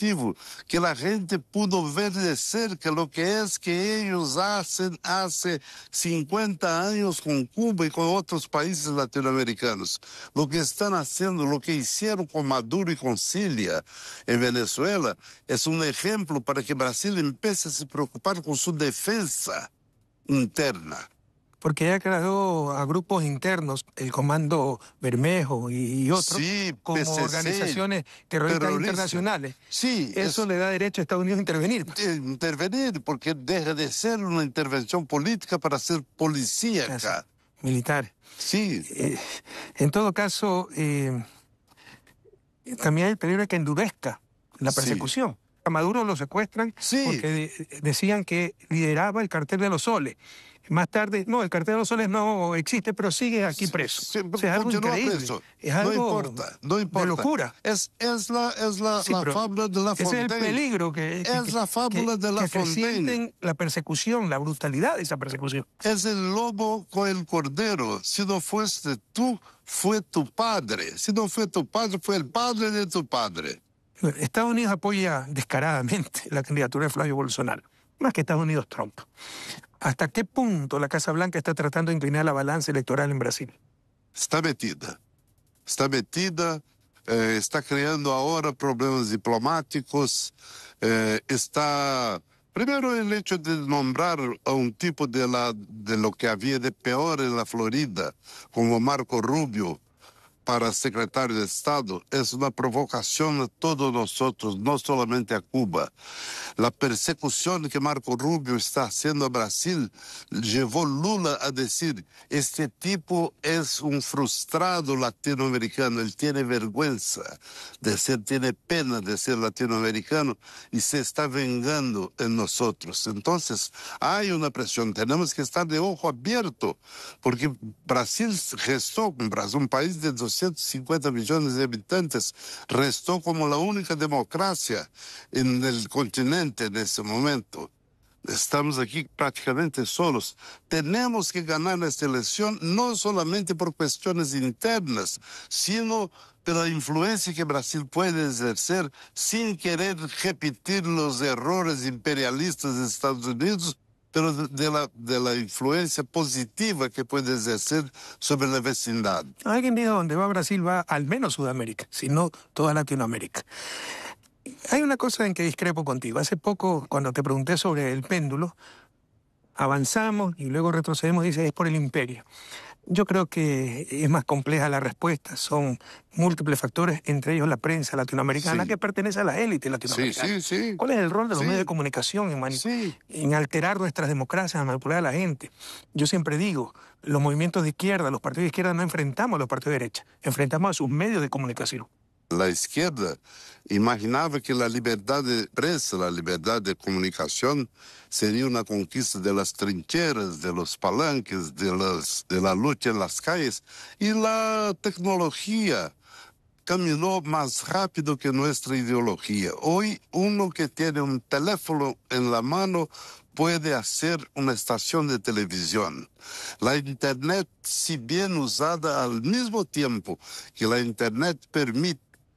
positivo, que la gente pudo ver de cerca lo que es que ellos hacen hace 50 años con Cuba y con otros países latinoamericanos. Lo que están haciendo, lo que hicieron con Maduro y con Cilia en Venezuela, es un ejemplo para que Brasil empiece a se preocupar con su defensa interna. Porque ya creó a grupos internos, el Comando Bermejo y otros, sí, como PCC, organizaciones terroristas internacionales. Sí, eso le da derecho a Estados Unidos a intervenir. Intervenir, porque deja de ser una intervención política para ser policíaca. Militar. Sí. En todo caso, también hay el peligro de que endurezca la persecución. A Maduro lo secuestran porque decían que lideraba el cartel de los soles. Más tarde, no, el cartel de los soles no existe, pero sigue aquí preso. O sea, es algo increíble. Preso. Es algo no importa. de locura. Es la fábula de La Fontaine. Ese es el peligro es la fábula de La Fontaine. Sienten la persecución, la brutalidad de esa persecución. Es el lobo con el cordero. Si no fuiste tú, fue tu padre. Si no fue tu padre, fue el padre de tu padre. Estados Unidos apoya descaradamente la candidatura de Flavio Bolsonaro, más que Estados Unidos Trump. ¿Hasta qué punto la Casa Blanca está tratando de inclinar la balanza electoral en Brasil? Está metida, está creando ahora problemas diplomáticos, primero el hecho de nombrar a un tipo de lo que había de peor en la Florida, como Marco Rubio, para secretario de Estado, es una provocación a todos nosotros, no solamente a Cuba. La persecución que Marco Rubio está haciendo a Brasil llevó Lula a decir, este tipo es un frustrado latinoamericano, él tiene vergüenza de ser, tiene pena de ser latinoamericano y se está vengando en nosotros. Entonces, hay una presión, tenemos que estar de ojo abierto, porque Brasil restó, un país de 250 millones de habitantes, restó como la única democracia en el continente en ese momento. Estamos aquí prácticamente solos. Tenemos que ganar esta elección no solamente por cuestiones internas, sino por la influencia que Brasil puede ejercer sin querer repetir los errores imperialistas de Estados Unidos, pero de la influencia positiva que puede ejercer sobre la vecindad. Alguien dijo, donde va Brasil va al menos Sudamérica, si no toda Latinoamérica. Hay una cosa en que discrepo contigo. Hace poco, cuando te pregunté sobre el péndulo, avanzamos y luego retrocedemos y dices, es por el imperio. Yo creo que es más compleja la respuesta. Son múltiples factores, entre ellos la prensa latinoamericana, que pertenece a la élite latinoamericana. ¿Cuál es el rol de los medios de comunicación en alterar nuestras democracias, en manipular a la gente? Yo siempre digo, los movimientos de izquierda, los partidos de izquierda no enfrentamos a los partidos de derecha, enfrentamos a sus medios de comunicación. La izquierda imaginaba que la libertad de prensa, la libertad de comunicación sería una conquista de las trincheras, de los palanques, de la lucha en las calles. Y la tecnología caminó más rápido que nuestra ideología. Hoy uno que tiene un teléfono en la mano puede hacer una estación de televisión. La Internet, si bien usada al mismo tiempo que la Internet permite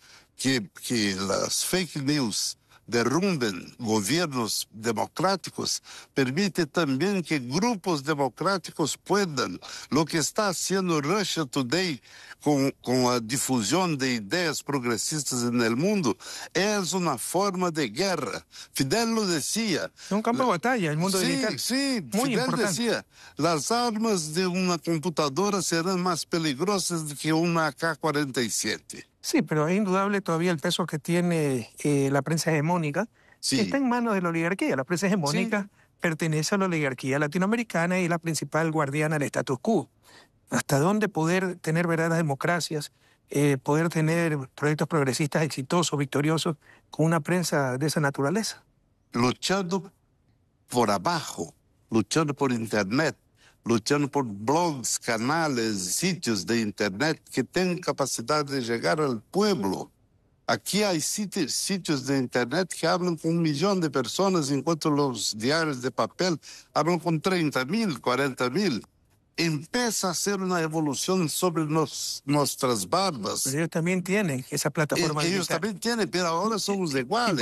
que las fake news derrumben gobiernos democráticos, permite también que grupos democráticos puedan. Lo que está haciendo Russia Today con la difusión de ideas progresistas en el mundo es una forma de guerra. Fidel lo decía. Es un campo de batalla, el mundo digital. Sí, muy Fidel importante. decía, las armas de una computadora serán más peligrosas que una AK-47. Sí, pero es indudable todavía el peso que tiene la prensa hegemónica, que está en manos de la oligarquía. La prensa hegemónica pertenece a la oligarquía latinoamericana y es la principal guardiana del status quo. ¿Hasta dónde poder tener verdaderas democracias, poder tener proyectos progresistas exitosos, victoriosos, con una prensa de esa naturaleza? Luchando por abajo, luchando por Internet, luchando por blogs, canales, sitios de Internet que tengan capacidad de llegar al pueblo. Aquí hay sitios de Internet que hablan con 1 millón de personas, enquanto los diarios de papel hablan con 30.000, 40.000. Empieza a hacer una evolución sobre nuestras barbas. Pero ellos también tienen esa plataforma. Ellos también tienen, pero ahora somos iguales.